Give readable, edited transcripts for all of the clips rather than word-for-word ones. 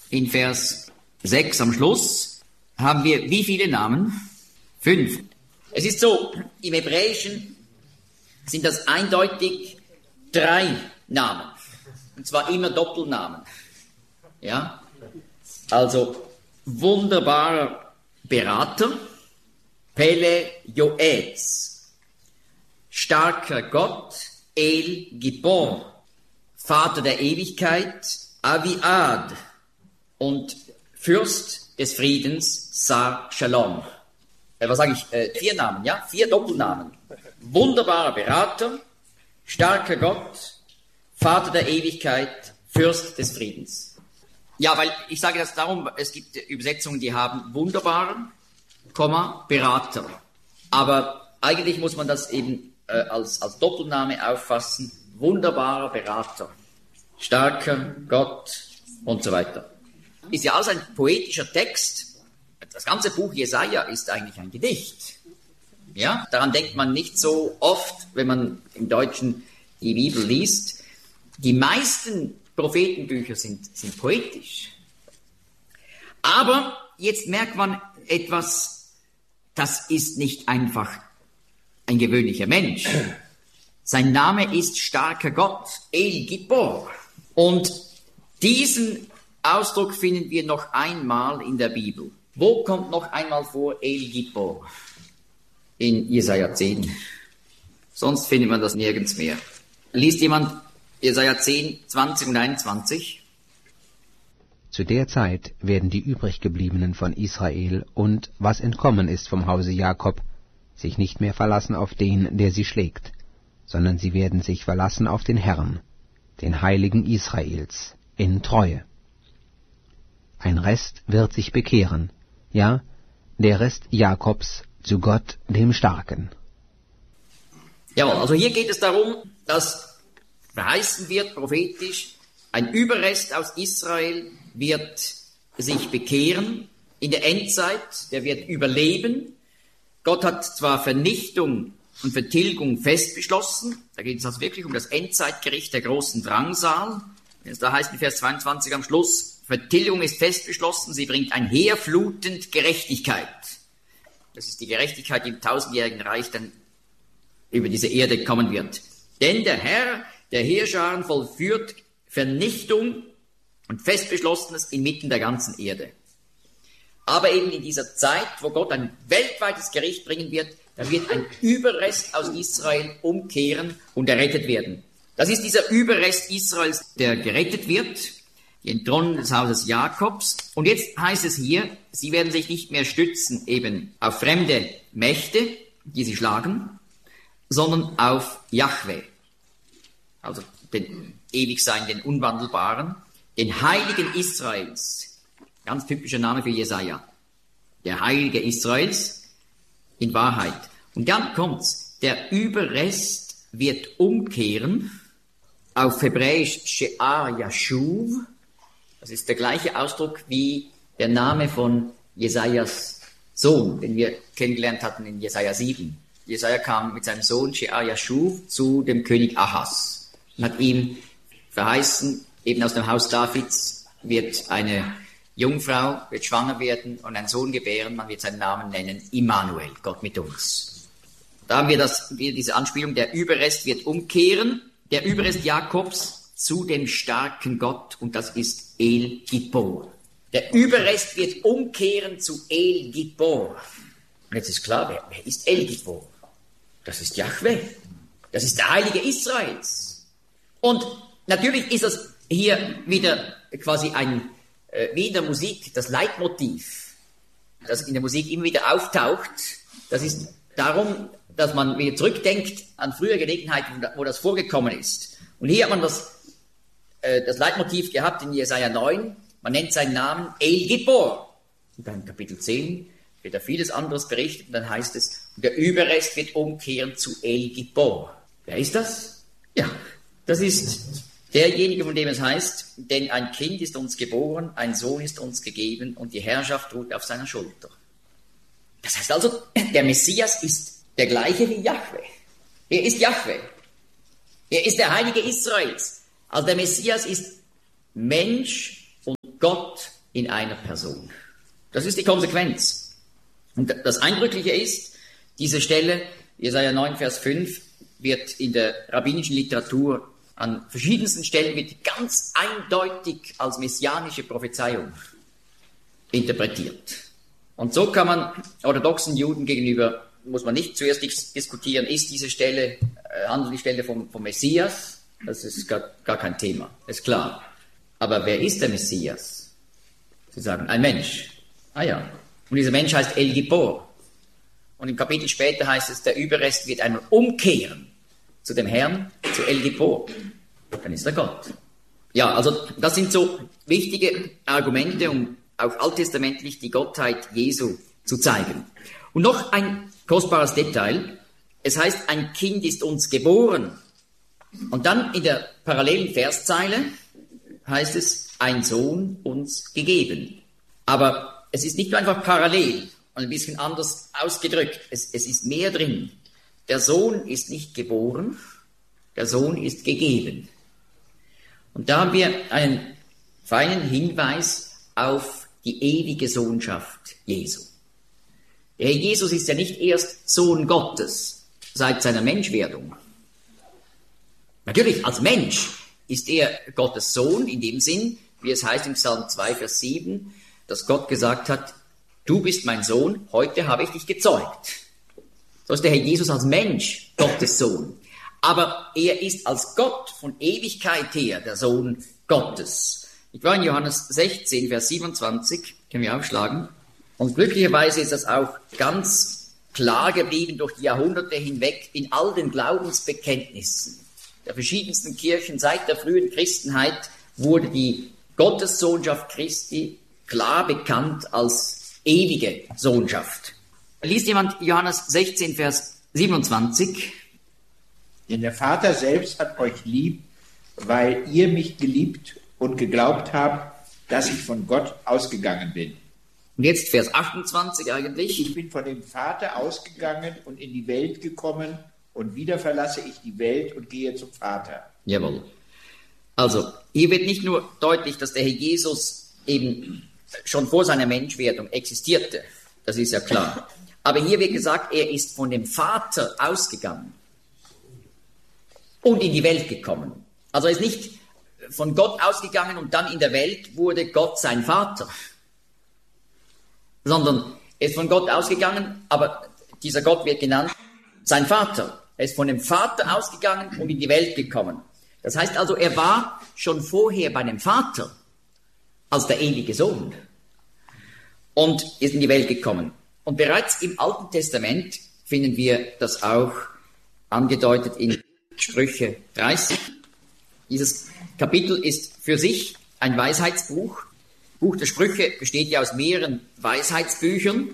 in Vers 6 am Schluss haben wir wie viele Namen? 5. Es ist so, im Hebräischen sind das eindeutig 3 Namen. Und zwar immer Doppelnamen. Ja? Also, wunderbarer Berater, Pele Yoetz, starker Gott, El Gibor, Vater der Ewigkeit, Aviad und Fürst des Friedens, Sar Shalom. Was sage ich? 4 Namen, ja? 4 Doppelnamen. Wunderbarer Berater, starker Gott, Vater der Ewigkeit, Fürst des Friedens. Ja, weil ich sage das darum, es gibt Übersetzungen, die haben wunderbarer, Berater. Aber eigentlich muss man das eben als Doppelname auffassen. Wunderbarer Berater, starker Gott und so weiter. Ist ja alles ein poetischer Text. Das ganze Buch Jesaja ist eigentlich ein Gedicht. Ja, daran denkt man nicht so oft, wenn man im Deutschen die Bibel liest. Die meisten Prophetenbücher sind poetisch. Aber jetzt merkt man etwas, das ist nicht einfach ein gewöhnlicher Mensch. Sein Name ist starker Gott, El Gibor. Und diesen Ausdruck finden wir noch einmal in der Bibel. Wo kommt noch einmal vor El Gibor? In Jesaja 10. Sonst findet man das nirgends mehr. Liest jemand Jesaja 10, 20 und 21? Zu der Zeit werden die übriggebliebenen von Israel und was entkommen ist vom Hause Jakob, sich nicht mehr verlassen auf den, der sie schlägt, sondern sie werden sich verlassen auf den Herrn, den Heiligen Israels, in Treue. Ein Rest wird sich bekehren, ja, der Rest Jakobs zu Gott, dem Starken. Jawohl, also hier geht es darum, dass verheißen wird, prophetisch, ein Überrest aus Israel wird sich bekehren in der Endzeit, der wird überleben. Gott hat zwar Vernichtung und Vertilgung fest beschlossen, da geht es also wirklich um das Endzeitgericht der großen Drangsal. Da heißt in Vers 22 am Schluss, Vertilgung ist fest beschlossen, sie bringt einherflutend Gerechtigkeit. Das ist die Gerechtigkeit, die im 1000-jährigen Reich dann über diese Erde kommen wird. Denn der Herr der Heerscharen vollführt Vernichtung und Festbeschlossenes inmitten der ganzen Erde. Aber eben in dieser Zeit, wo Gott ein weltweites Gericht bringen wird, da wird ein Überrest aus Israel umkehren und errettet werden. Das ist dieser Überrest Israels, der gerettet wird, die Enthronung des Hauses Jakobs. Und jetzt heißt es hier, sie werden sich nicht mehr stützen eben auf fremde Mächte, die sie schlagen, sondern auf Jahwe, also den Ewigsein, den Unwandelbaren, den Heiligen Israels. Ganz typischer Name für Jesaja. Der Heilige Israels in Wahrheit. Und dann kommt's. Der Überrest wird umkehren. Auf Hebräisch She'ar Yashuv. Das ist der gleiche Ausdruck wie der Name von Jesajas Sohn, den wir kennengelernt hatten in Jesaja 7. Jesaja kam mit seinem Sohn She'ar Yashuv zu dem König Ahas und hat ihm verheißen, eben aus dem Haus Davids wird eine Jungfrau, wird schwanger werden und einen Sohn gebären, man wird seinen Namen nennen, Immanuel, Gott mit uns. Da haben wir diese Anspielung, der Überrest wird umkehren, der Überrest Jakobs zu dem starken Gott, und das ist El Gibor. Der Überrest wird umkehren zu El Gibor. Und jetzt ist klar, wer ist El Gibor? Das ist Jahwe. Das ist der Heilige Israels. Und natürlich ist das hier wieder quasi wie in der Musik, das Leitmotiv, das in der Musik immer wieder auftaucht. Das ist darum, dass man wieder zurückdenkt an frühere Gelegenheiten, wo das vorgekommen ist. Und hier hat man das Leitmotiv gehabt in Jesaja 9. Man nennt seinen Namen El Gibor. Und dann in Kapitel 10 wird da vieles anderes berichtet. Und dann heißt es, der Überrest wird umkehren zu El Gibor. Wer ist das? Ja, das ist derjenige, von dem es heißt, denn ein Kind ist uns geboren, ein Sohn ist uns gegeben und die Herrschaft ruht auf seiner Schulter. Das heißt also, der Messias ist der gleiche wie Jahwe. Er ist Jahwe. Er ist der Heilige Israels. Also der Messias ist Mensch und Gott in einer Person. Das ist die Konsequenz. Und das Eindrückliche ist, diese Stelle, Jesaja 9, Vers 5, wird in der rabbinischen Literatur an verschiedensten Stellen wird ganz eindeutig als messianische Prophezeiung interpretiert. Und so kann man orthodoxen Juden gegenüber, muss man nicht zuerst diskutieren, ist diese Stelle, handelt die Stelle vom Messias? Das ist gar kein Thema, ist klar. Aber wer ist der Messias? Sie sagen, ein Mensch. Ah ja. Und dieser Mensch heißt El Gibor. Und im Kapitel später heißt es, der Überrest wird einmal umkehren zu dem Herrn, zu El Gibor. Dann ist er Gott. Ja, also das sind so wichtige Argumente, um auch alttestamentlich die Gottheit Jesu zu zeigen. Und noch ein kostbares Detail. Es heißt, ein Kind ist uns geboren. Und dann in der parallelen Verszeile heißt es, ein Sohn uns gegeben. Aber es ist nicht nur einfach parallel und ein bisschen anders ausgedrückt. Es ist mehr drin. Der Sohn ist nicht geboren, der Sohn ist gegeben. Und da haben wir einen feinen Hinweis auf die ewige Sohnschaft Jesu. Der Herr Jesus ist ja nicht erst Sohn Gottes seit seiner Menschwerdung. Natürlich, als Mensch ist er Gottes Sohn in dem Sinn, wie es heißt im Psalm 2, Vers 7, dass Gott gesagt hat, du bist mein Sohn, heute habe ich dich gezeugt. So ist der Herr Jesus als Mensch Gottes Sohn. Aber er ist als Gott von Ewigkeit her der Sohn Gottes. Ich war in Johannes 16, Vers 27, können wir aufschlagen. Und glücklicherweise ist das auch ganz klar geblieben durch die Jahrhunderte hinweg in all den Glaubensbekenntnissen der verschiedensten Kirchen. Seit der frühen Christenheit wurde die Gottessohnschaft Christi klar bekannt als ewige Sohnschaft. Liest jemand Johannes 16, Vers 27? Denn der Vater selbst hat euch lieb, weil ihr mich geliebt und geglaubt habt, dass ich von Gott ausgegangen bin. Und jetzt Vers 28 eigentlich. Ich bin von dem Vater ausgegangen und in die Welt gekommen und wieder verlasse ich die Welt und gehe zum Vater. Jawohl. Also, hier wird nicht nur deutlich, dass der Herr Jesus eben schon vor seiner Menschwerdung existierte. Das ist ja klar. Aber hier wird gesagt, er ist von dem Vater ausgegangen und in die Welt gekommen. Also er ist nicht von Gott ausgegangen und dann in der Welt wurde Gott sein Vater. Sondern er ist von Gott ausgegangen, aber dieser Gott wird genannt sein Vater. Er ist von dem Vater ausgegangen und in die Welt gekommen. Das heißt also, er war schon vorher bei dem Vater als der ewige Sohn und ist in die Welt gekommen. Und bereits im Alten Testament finden wir das auch angedeutet in Sprüche 30. Dieses Kapitel ist für sich ein Weisheitsbuch. Buch der Sprüche besteht ja aus mehreren Weisheitsbüchern.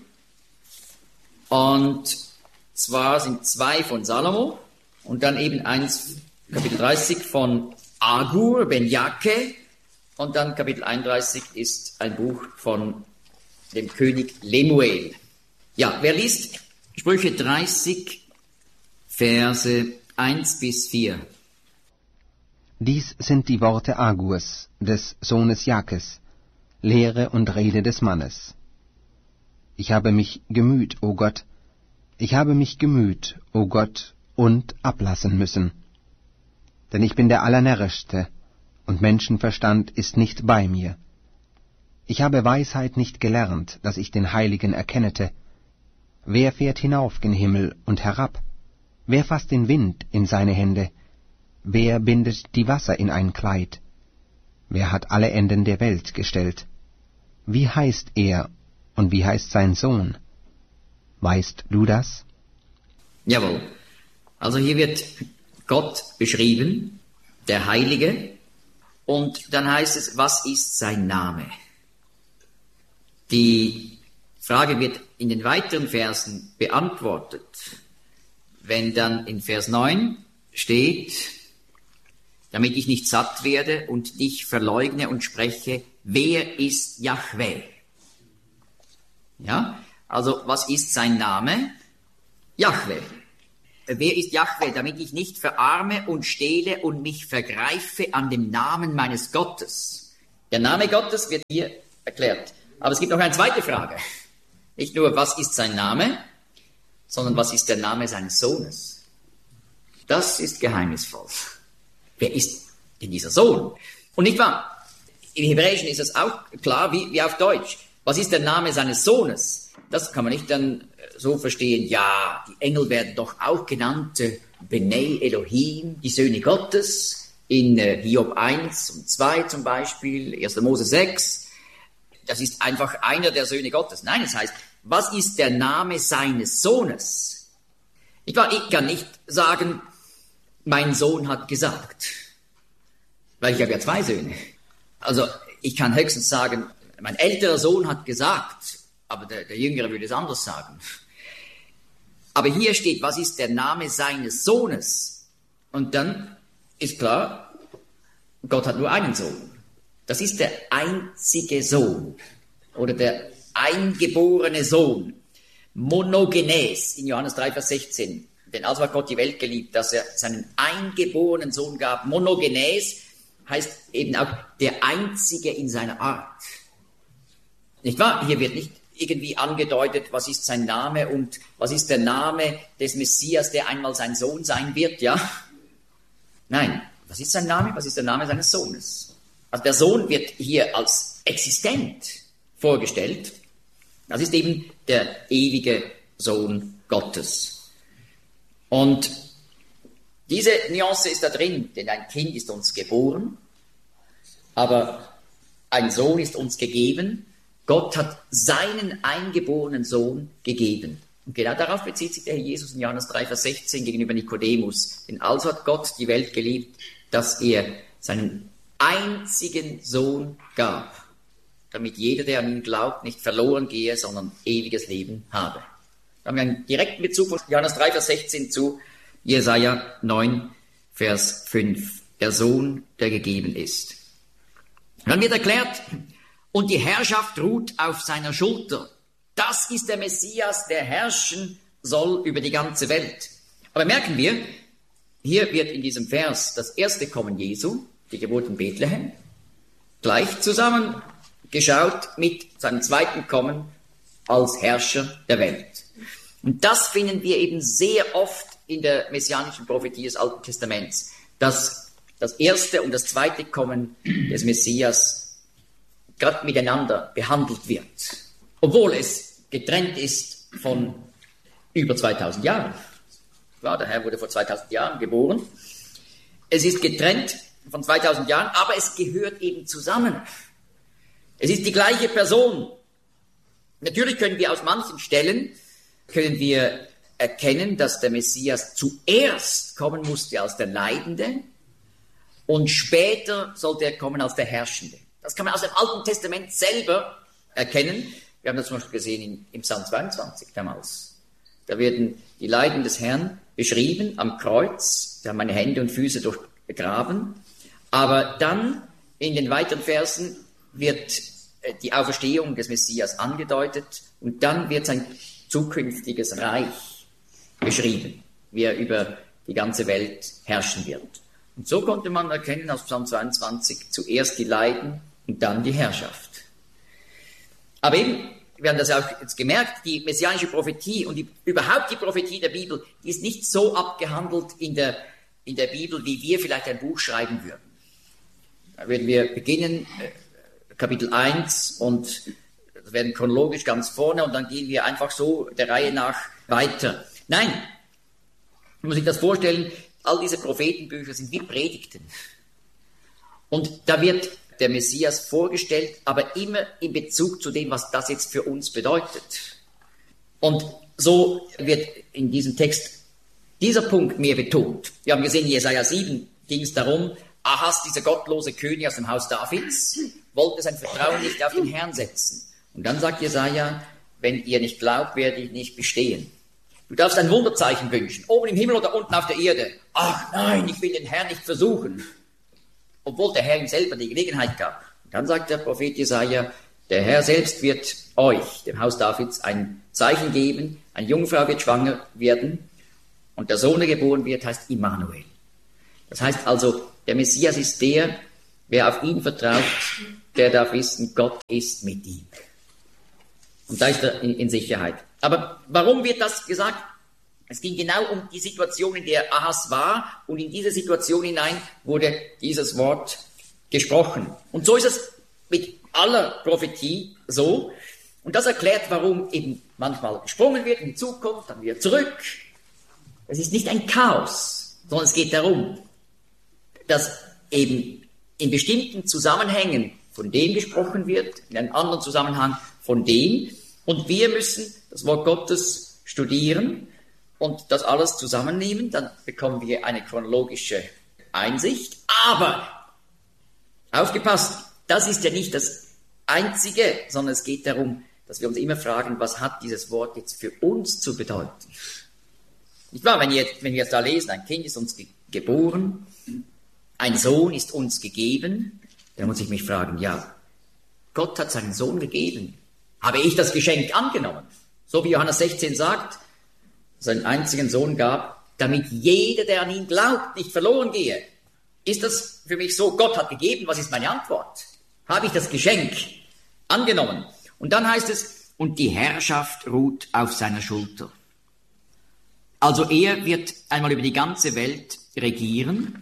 Und zwar sind 2 von Salomo und dann eben eins, Kapitel 30 von Agur ben Jake. Und dann Kapitel 31 ist ein Buch von dem König Lemuel. Ja, wer liest Sprüche 30, Verse 1 bis 4? Dies sind die Worte Agurs, des Sohnes Jakes, Lehre und Rede des Mannes. Ich habe mich gemüht, o Gott, ich habe mich gemüht, o Gott, und ablassen müssen. Denn ich bin der Allernärrischste, und Menschenverstand ist nicht bei mir. Ich habe Weisheit nicht gelernt, dass ich den Heiligen erkennete. Wer fährt hinauf gen Himmel und herab? Wer fasst den Wind in seine Hände? Wer bindet die Wasser in ein Kleid? Wer hat alle Enden der Welt gestellt? Wie heißt er und wie heißt sein Sohn? Weißt du das? Jawohl. Also hier wird Gott beschrieben, der Heilige, und dann heißt es, was ist sein Name? Die Frage wird in den weiteren Versen beantwortet, wenn dann in Vers 9 steht, damit ich nicht satt werde und dich verleugne und spreche, wer ist Jahwe? Ja, also was ist sein Name? Jahwe. Wer ist Jahwe, damit ich nicht verarme und stehle und mich vergreife an dem Namen meines Gottes? Der Name Gottes wird hier erklärt. Aber es gibt noch eine zweite Frage. Nicht nur, was ist sein Name, sondern was ist der Name seines Sohnes? Das ist geheimnisvoll. Wer ist denn dieser Sohn? Und nicht wahr? Im Hebräischen ist es auch klar wie auf Deutsch. Was ist der Name seines Sohnes? Das kann man nicht dann so verstehen, ja, die Engel werden doch auch genannt Bnei Elohim, die Söhne Gottes, in Hiob 1 und 2 zum Beispiel, 1. Mose 6. Das ist einfach einer der Söhne Gottes. Nein, es heißt, was ist der Name seines Sohnes? Ich kann nicht sagen, mein Sohn hat gesagt, weil ich habe ja 2 Söhne. Also ich kann höchstens sagen, mein älterer Sohn hat gesagt, aber der Jüngere würde es anders sagen. Aber hier steht, was ist der Name seines Sohnes? Und dann ist klar, Gott hat nur einen Sohn. Das ist der einzige Sohn oder der eingeborene Sohn. Monogenes in Johannes 3, Vers 16. Denn also hat Gott die Welt geliebt, dass er seinen eingeborenen Sohn gab. Monogenes heißt eben auch der Einzige in seiner Art. Nicht wahr? Hier wird nicht irgendwie angedeutet, was ist sein Name und was ist der Name des Messias, der einmal sein Sohn sein wird, ja? Nein, was ist sein Name? Was ist der Name seines Sohnes? Also der Sohn wird hier als existent vorgestellt. Das ist eben der ewige Sohn Gottes. Und diese Nuance ist da drin, denn ein Kind ist uns geboren, aber ein Sohn ist uns gegeben. Gott hat seinen eingeborenen Sohn gegeben. Und genau darauf bezieht sich der Herr Jesus in Johannes 3, Vers 16 gegenüber Nikodemus. Denn also hat Gott die Welt geliebt, dass er seinen einzigen Sohn gab, damit jeder, der an ihn glaubt, nicht verloren gehe, sondern ewiges Leben habe. Da haben wir einen direkten Bezug von Johannes 3, Vers 16 zu Jesaja 9, Vers 5. Der Sohn, der gegeben ist. Und dann wird erklärt, und die Herrschaft ruht auf seiner Schulter. Das ist der Messias, der herrschen soll über die ganze Welt. Aber merken wir, hier wird in diesem Vers das erste Kommen Jesu, die Geburt in Bethlehem, gleich zusammengeschaut mit seinem zweiten Kommen als Herrscher der Welt. Und das finden wir eben sehr oft in der messianischen Prophetie des Alten Testaments, dass das erste und das zweite Kommen des Messias gerade miteinander behandelt wird, obwohl es getrennt ist von über 2000 Jahren. Ja, der Herr wurde vor 2000 Jahren geboren. Es ist getrennt von 2000 Jahren, aber es gehört eben zusammen. Es ist die gleiche Person. Natürlich können wir aus manchen Stellen erkennen, dass der Messias zuerst kommen musste als der Leidende und später sollte er kommen als der Herrschende. Das kann man aus dem Alten Testament selber erkennen. Wir haben das zum Beispiel gesehen im Psalm 22 damals. Da werden die Leiden des Herrn beschrieben am Kreuz. Da haben meine Hände und Füße durchgraben. Aber dann in den weiteren Versen wird die Auferstehung des Messias angedeutet und dann wird sein zukünftiges Reich beschrieben, wie er über die ganze Welt herrschen wird. Und so konnte man erkennen aus Psalm 22 zuerst die Leiden und dann die Herrschaft. Aber eben, wir haben das auch jetzt gemerkt, die messianische Prophetie und überhaupt die Prophetie der Bibel, die ist nicht so abgehandelt in der Bibel, wie wir vielleicht ein Buch schreiben würden. Da würden wir beginnen, Kapitel 1 und werden chronologisch ganz vorne und dann gehen wir einfach so der Reihe nach weiter. Nein, man muss sich das vorstellen, all diese Prophetenbücher sind wie Predigten. Und da wird der Messias vorgestellt, aber immer in Bezug zu dem, was das jetzt für uns bedeutet. Und so wird in diesem Text dieser Punkt mehr betont. Wir haben gesehen, in Jesaja 7 ging es darum, Ahas, dieser gottlose König aus dem Haus Davids, wollte sein Vertrauen nicht auf den Herrn setzen. Und dann sagt Jesaja, wenn ihr nicht glaubt, werde ich nicht bestehen. Du darfst ein Wunderzeichen wünschen, oben im Himmel oder unten auf der Erde. Ach nein, ich will den Herrn nicht versuchen. Obwohl der Herr ihm selber die Gelegenheit gab. Und dann sagt der Prophet Jesaja, der Herr selbst wird euch, dem Haus Davids, ein Zeichen geben, eine Jungfrau wird schwanger werden und der Sohn, der geboren wird, heißt Immanuel. Das heißt also, der Messias ist der, wer auf ihn vertraut, der darf wissen, Gott ist mit ihm. Und da ist er in Sicherheit. Aber warum wird das gesagt? Es ging genau um die Situation, in der Ahas war, und in diese Situation hinein wurde dieses Wort gesprochen. Und so ist es mit aller Prophetie so. Und das erklärt, warum eben manchmal gesprungen wird in die Zukunft, dann wieder zurück. Es ist nicht ein Chaos, sondern es geht darum, dass eben in bestimmten Zusammenhängen von dem gesprochen wird, in einem anderen Zusammenhang von dem. Und wir müssen das Wort Gottes studieren und das alles zusammennehmen. Dann bekommen wir eine chronologische Einsicht. Aber, aufgepasst, das ist ja nicht das Einzige, sondern es geht darum, dass wir uns immer fragen, was hat dieses Wort jetzt für uns zu bedeuten? Nicht wahr? Wenn wir jetzt da lesen, ein Kind ist uns geboren, ein Sohn ist uns gegeben, dann muss ich mich fragen, ja, Gott hat seinen Sohn gegeben. Habe ich das Geschenk angenommen? So wie Johannes 16 sagt, seinen einzigen Sohn gab, damit jeder, der an ihn glaubt, nicht verloren gehe. Ist das für mich so, Gott hat gegeben, was ist meine Antwort? Habe ich das Geschenk angenommen? Und dann heißt es, und die Herrschaft ruht auf seiner Schulter. Also er wird einmal über die ganze Welt regieren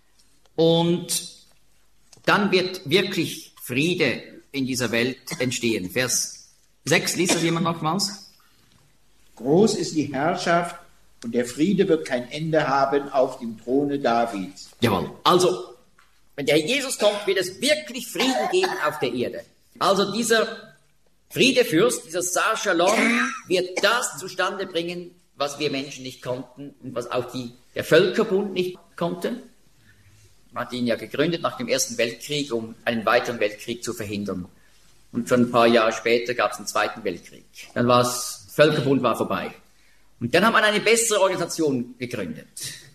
und dann wird wirklich Friede in dieser Welt entstehen. Vers 6, liest das jemand nochmals? Groß ist die Herrschaft und der Friede wird kein Ende haben auf dem Throne Davids. Jawohl. Also, wenn der Herr Jesus kommt, wird es wirklich Frieden geben auf der Erde. Also dieser Friedefürst, dieser Sar Shalom, wird das zustande bringen, was wir Menschen nicht konnten und was auch der Völkerbund nicht konnte. Man hat ihn ja gegründet nach dem Ersten Weltkrieg, um einen weiteren Weltkrieg zu verhindern. Und schon ein paar Jahre später gab es einen Zweiten Weltkrieg. Dann Völkerbund war vorbei. Und dann hat man eine bessere Organisation gegründet.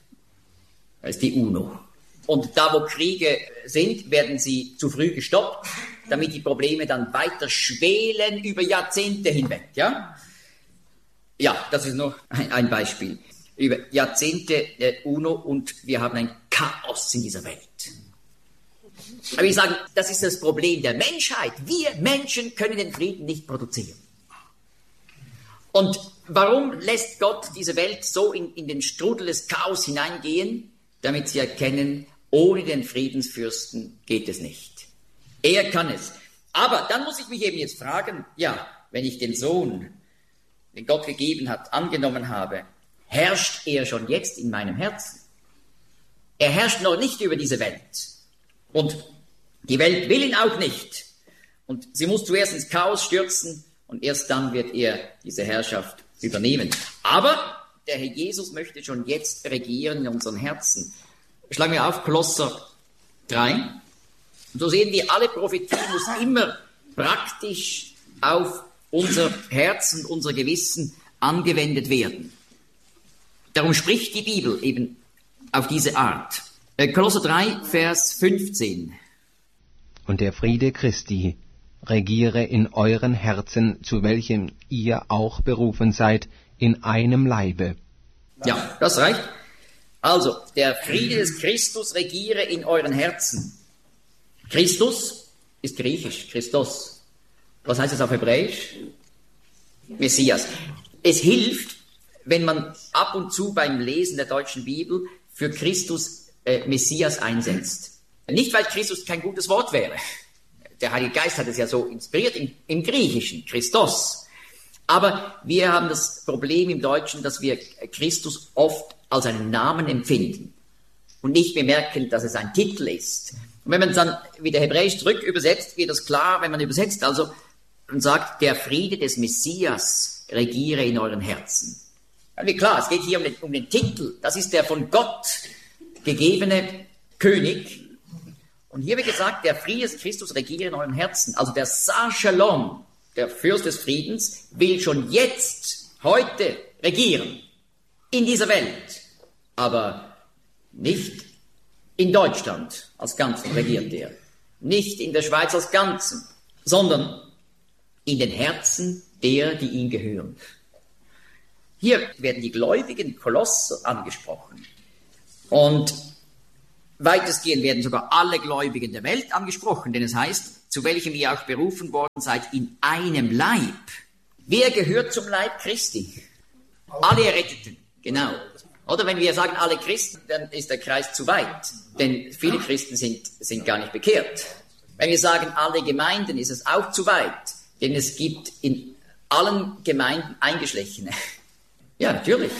Das ist die UNO. Und da, wo Kriege sind, werden sie zu früh gestoppt, damit die Probleme dann weiter schwelen über Jahrzehnte hinweg. Ja, das ist nur ein Beispiel. Über Jahrzehnte der UNO und wir haben ein Chaos in dieser Welt. Aber ich sage, das ist das Problem der Menschheit. Wir Menschen können den Frieden nicht produzieren. Und warum lässt Gott diese Welt so in den Strudel des Chaos hineingehen? Damit sie erkennen, ohne den Friedensfürsten geht es nicht. Er kann es. Aber dann muss ich mich eben jetzt fragen, ja, wenn ich den Sohn, den Gott gegeben hat, angenommen habe, herrscht er schon jetzt in meinem Herzen? Er herrscht noch nicht über diese Welt. Und die Welt will ihn auch nicht. Und sie muss zuerst ins Chaos stürzen und erst dann wird er diese Herrschaft übernehmen. Aber der Herr Jesus möchte schon jetzt regieren in unseren Herzen. Schlagen wir auf Kolosser 3. Und so sehen wir, alle Prophetie muss immer praktisch auf unser Herz und unser Gewissen angewendet werden. Darum spricht die Bibel eben auf diese Art. Kolosser 3, Vers 15. Und der Friede Christi regiere in euren Herzen, zu welchem ihr auch berufen seid, in einem Leibe. Ja, das reicht. Also, der Friede des Christus regiere in euren Herzen. Christus ist griechisch, Christos. Was heißt es auf Hebräisch? Messias. Es hilft, wenn man ab und zu beim Lesen der deutschen Bibel für Christus Messias einsetzt. Nicht, weil Christus kein gutes Wort wäre. Der Heilige Geist hat es ja so inspiriert im Griechischen, Christos. Aber wir haben das Problem im Deutschen, dass wir Christus oft als einen Namen empfinden und nicht bemerken, dass es ein Titel ist. Und wenn man es dann wieder hebräisch zurück übersetzt, wird das klar, wenn man übersetzt, also man sagt, der Friede des Messias regiere in euren Herzen. Ja, klar, es geht hier um den Titel. Das ist der von Gott gegebene König. Und hier wird gesagt, der Friede des Christus regiere in euren Herzen. Also der Sar Shalom, der Fürst des Friedens, will schon jetzt, heute regieren. In dieser Welt. Aber nicht in Deutschland als Ganzen regiert er. Nicht in der Schweiz als Ganzen, sondern in den Herzen derer, die ihm gehören. Hier werden die gläubigen Kolosser angesprochen. Und weitestgehend werden sogar alle Gläubigen der Welt angesprochen, denn es heißt, zu welchem ihr auch berufen worden seid, in einem Leib. Wer gehört zum Leib Christi? Alle Erretteten, genau. Oder wenn wir sagen alle Christen, dann ist der Kreis zu weit, denn viele Christen sind gar nicht bekehrt. Wenn wir sagen alle Gemeinden, ist es auch zu weit, denn es gibt in allen Gemeinden Eingeschlechene. Ja, natürlich,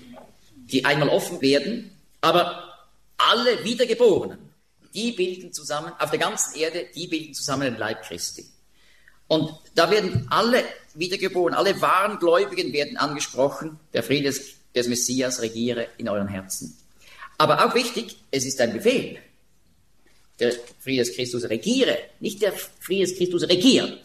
die einmal offen werden, aber alle Wiedergeborenen, die bilden zusammen, auf der ganzen Erde, die bilden zusammen den Leib Christi. Und da werden alle Wiedergeborenen, alle wahren Gläubigen werden angesprochen, der Friede des Messias regiere in euren Herzen. Aber auch wichtig, es ist ein Befehl. Der Friede des Christus regiere, nicht der Friede des Christus regiert.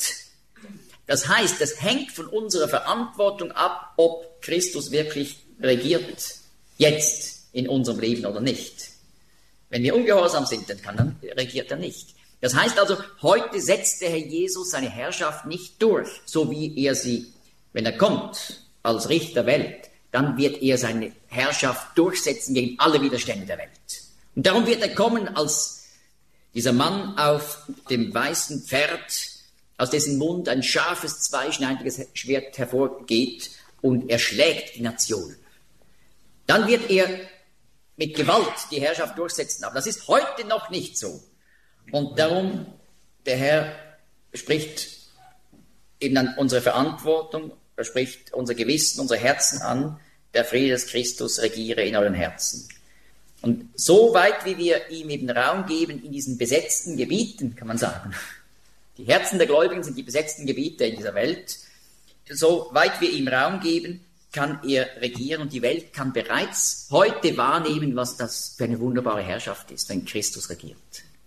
Das heißt, das hängt von unserer Verantwortung ab, ob Christus wirklich regiert, jetzt in unserem Leben oder nicht. Wenn wir ungehorsam sind, dann regiert er nicht. Das heißt also, heute setzt der Herr Jesus seine Herrschaft nicht durch, so wie er sie, wenn er kommt, als Richter der Welt, dann wird er seine Herrschaft durchsetzen gegen alle Widerstände der Welt. Und darum wird er kommen als dieser Mann auf dem weißen Pferd, aus dessen Mund ein scharfes, zweischneidiges Schwert hervorgeht und er schlägt die Nationen. Dann wird er mit Gewalt die Herrschaft durchsetzen. Aber das ist heute noch nicht so. Und darum, der Herr spricht eben an unsere Verantwortung, er spricht unser Gewissen, unser Herzen an, der Friede des Christus regiere in euren Herzen. Und so weit, wie wir ihm eben Raum geben in diesen besetzten Gebieten, kann man sagen, die Herzen der Gläubigen sind die besetzten Gebiete in dieser Welt, so weit wir ihm Raum geben, kann er regieren und die Welt kann bereits heute wahrnehmen, was das für eine wunderbare Herrschaft ist, wenn Christus regiert.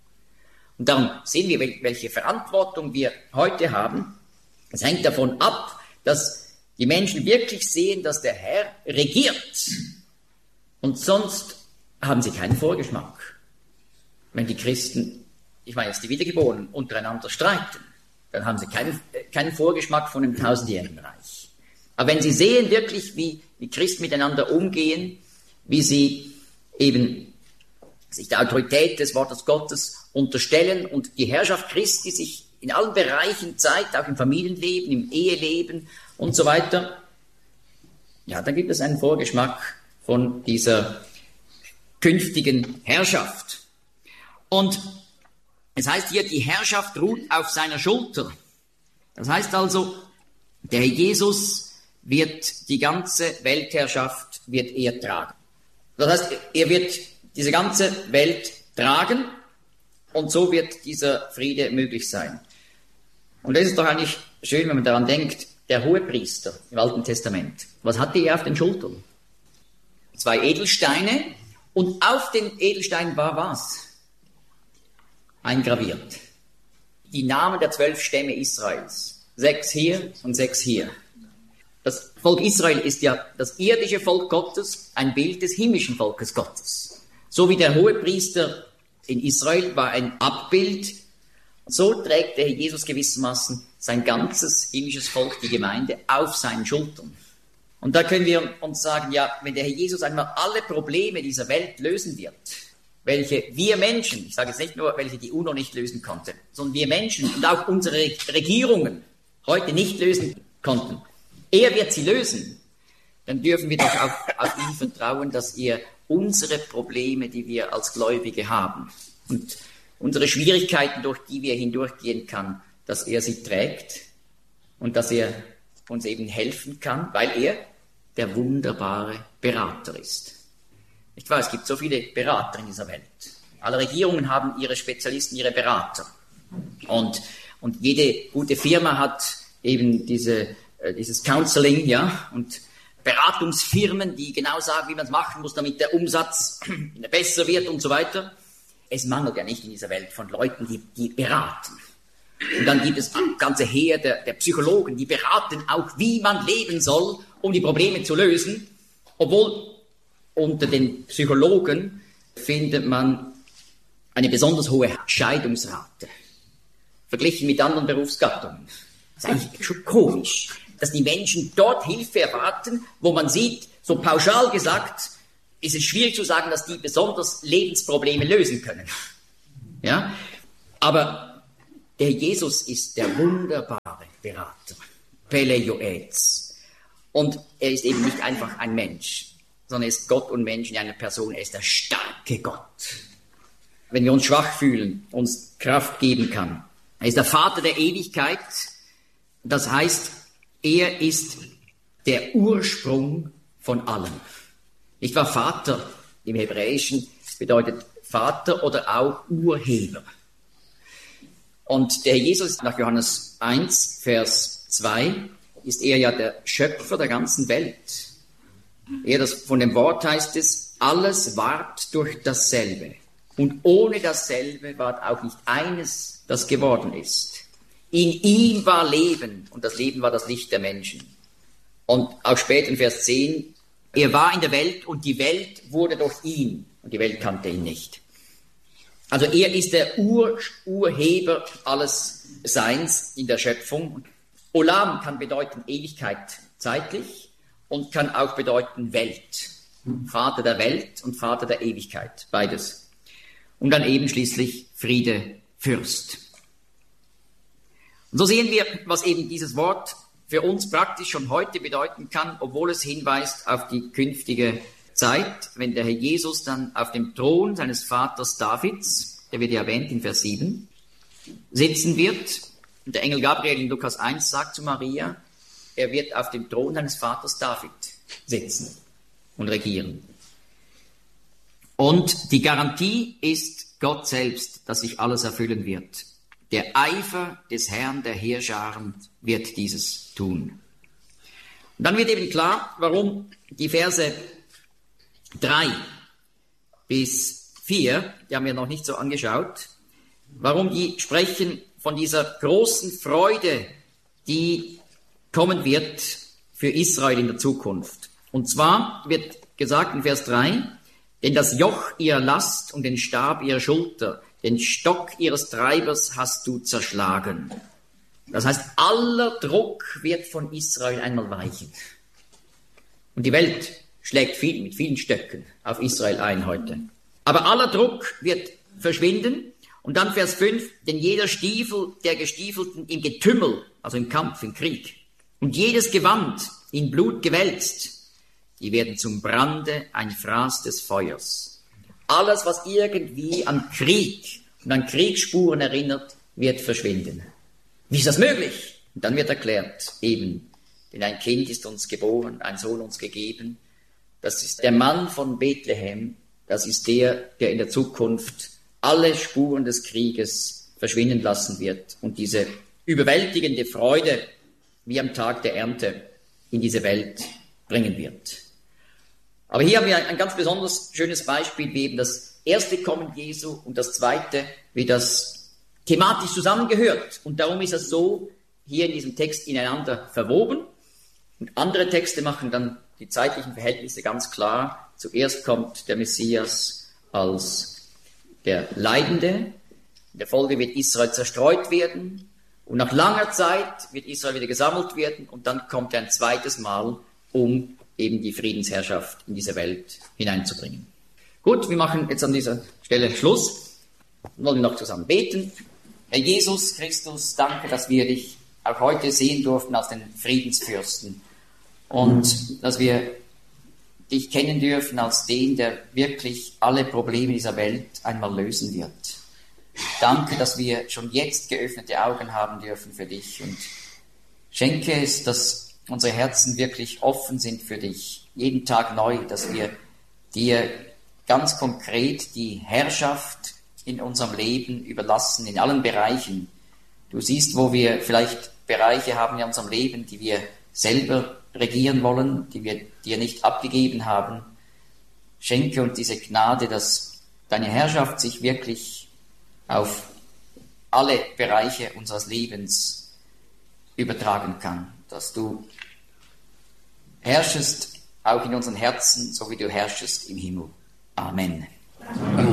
Und darum sehen wir, welche Verantwortung wir heute haben. Es hängt davon ab, dass die Menschen wirklich sehen, dass der Herr regiert. Und sonst haben sie keinen Vorgeschmack. Wenn die Christen, ich meine jetzt die Wiedergeborenen, untereinander streiten, dann haben sie keinen Vorgeschmack von einem tausendjährigen Reich. Aber wenn sie sehen wirklich, wie Christen miteinander umgehen, wie sie eben sich der Autorität des Wortes Gottes unterstellen und die Herrschaft Christi sich in allen Bereichen zeigt, auch im Familienleben, im Eheleben und so weiter, ja, dann gibt es einen Vorgeschmack von dieser künftigen Herrschaft. Und es heißt hier, die Herrschaft ruht auf seiner Schulter. Das heißt also, der Herr Jesus wird die ganze Weltherrschaft wird er tragen. Das heißt, er wird diese ganze Welt tragen und so wird dieser Friede möglich sein. Und das ist doch eigentlich schön, wenn man daran denkt, der Hohepriester im Alten Testament, was hatte er auf den Schultern? 2 Edelsteine und auf den Edelsteinen war was? Eingraviert. Die Namen der 12 Stämme Israels. 6 hier und 6 hier. Das Volk Israel ist ja das irdische Volk Gottes, ein Bild des himmlischen Volkes Gottes. So wie der Hohepriester in Israel war ein Abbild, so trägt der Herr Jesus gewissermaßen sein ganzes himmlisches Volk, die Gemeinde, auf seinen Schultern. Und da können wir uns sagen, ja, wenn der Herr Jesus einmal alle Probleme dieser Welt lösen wird, welche wir Menschen, ich sage jetzt nicht nur, welche die UNO nicht lösen konnte, sondern wir Menschen und auch unsere Regierungen heute nicht lösen konnten, er wird sie lösen, dann dürfen wir doch auch auf ihn vertrauen, dass er unsere Probleme, die wir als Gläubige haben und unsere Schwierigkeiten, durch die wir hindurchgehen kann, dass er sie trägt und dass er uns eben helfen kann, weil er der wunderbare Berater ist. Nicht wahr? Es gibt so viele Berater in dieser Welt. Alle Regierungen haben ihre Spezialisten, ihre Berater. Und jede gute Firma hat eben dieses Counseling, ja, und Beratungsfirmen, die genau sagen, wie man es machen muss, damit der Umsatz besser wird und so weiter. Es mangelt ja nicht in dieser Welt von Leuten, die beraten. Und dann gibt es ein ganze Heer der Psychologen, die beraten auch, wie man leben soll, um die Probleme zu lösen. Obwohl unter den Psychologen findet man eine besonders hohe Scheidungsrate, verglichen mit anderen Berufsgattungen. Das ist eigentlich schon komisch, dass die Menschen dort Hilfe erwarten, wo man sieht, so pauschal gesagt, ist es schwierig zu sagen, dass die besonders Lebensprobleme lösen können. Ja? Aber Der Jesus ist der wunderbare Berater, Peleioez. Und er ist eben nicht einfach ein Mensch, sondern er ist Gott und Mensch in einer Person. Er ist der starke Gott. Wenn wir uns schwach fühlen, uns Kraft geben kann. Er ist der Vater der Ewigkeit. Das heißt, er ist der Ursprung von allem. Nicht wahr? Vater im Hebräischen bedeutet Vater oder auch Urheber. Und der Jesus nach Johannes 1, Vers 2 ist er ja der Schöpfer der ganzen Welt. Von dem Wort heißt es, alles ward durch dasselbe. Und ohne dasselbe ward auch nicht eines, das geworden ist. In ihm war Leben und das Leben war das Licht der Menschen. Und auch später in Vers 10, er war in der Welt und die Welt wurde durch ihn und die Welt kannte ihn nicht. Also er ist der Urheber alles Seins in der Schöpfung. Olam kann bedeuten Ewigkeit zeitlich und kann auch bedeuten Welt. Vater der Welt und Vater der Ewigkeit, beides. Und dann eben schließlich Friede, Fürst. Und so sehen wir, was eben dieses Wort für uns praktisch schon heute bedeuten kann, obwohl es hinweist auf die künftige Zeit, wenn der Herr Jesus dann auf dem Thron seines Vaters Davids, der wird ja erwähnt in Vers 7, sitzen wird. Und der Engel Gabriel in Lukas 1 sagt zu Maria, er wird auf dem Thron seines Vaters David sitzen und regieren. Und die Garantie ist Gott selbst, dass sich alles erfüllen wird. Der Eifer des Herrn der Heerscharen wird dieses tun. Und dann wird eben klar, warum die Verse 3 bis 4, die haben wir noch nicht so angeschaut, warum die sprechen von dieser großen Freude, die kommen wird für Israel in der Zukunft. Und zwar wird gesagt in Vers 3, denn das Joch ihrer Last und den Stab ihrer Schulter, den Stock ihres Treibers hast du zerschlagen. Das heißt, aller Druck wird von Israel einmal weichen. Und die Welt schlägt mit vielen Stöcken auf Israel ein heute. Aber aller Druck wird verschwinden. Und dann Vers 5, denn jeder Stiefel der Gestiefelten im Getümmel, also im Kampf, im Krieg, und jedes Gewand in Blut gewälzt, die werden zum Brande ein Fraß des Feuers. Alles, was irgendwie an Krieg und an Kriegsspuren erinnert, wird verschwinden. Wie ist das möglich? Und dann wird erklärt, eben, denn ein Kind ist uns geboren, ein Sohn uns gegeben. Das ist der Mann von Bethlehem, das ist der in der Zukunft alle Spuren des Krieges verschwinden lassen wird und diese überwältigende Freude, wie am Tag der Ernte, in diese Welt bringen wird. Aber hier haben wir ein ganz besonders schönes Beispiel, wie eben das erste Kommen Jesu und das zweite, wie das thematisch zusammengehört. Und darum ist es so hier in diesem Text ineinander verwoben. Und andere Texte machen dann die zeitlichen Verhältnisse ganz klar. Zuerst kommt der Messias als der Leidende. In der Folge wird Israel zerstreut werden. Und nach langer Zeit wird Israel wieder gesammelt werden. Und dann kommt er ein zweites Mal, um eben die Friedensherrschaft in diese Welt hineinzubringen. Gut, wir machen jetzt an dieser Stelle Schluss. Wir wollen noch zusammen beten. Herr Jesus Christus, danke, dass wir dich auch heute sehen durften als den Friedensfürsten und dass wir dich kennen dürfen als den, der wirklich alle Probleme dieser Welt einmal lösen wird. Danke, dass wir schon jetzt geöffnete Augen haben dürfen für dich und schenke es, dass unsere Herzen wirklich offen sind für dich, jeden Tag neu, dass wir dir ganz konkret die Herrschaft in unserem Leben überlassen, in allen Bereichen. Du siehst, wo wir vielleicht Bereiche haben in unserem Leben, die wir selber regieren wollen, die wir dir nicht abgegeben haben. Schenke uns diese Gnade, dass deine Herrschaft sich wirklich auf alle Bereiche unseres Lebens übertragen kann, dass du herrschest auch in unseren Herzen, so wie du herrschest im Himmel. Amen.